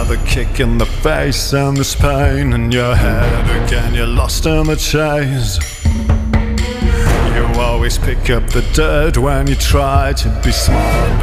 another kick in the face, and there's pain in your head again. You're lost in the chase. You always pick up the dirt when you try to be smart.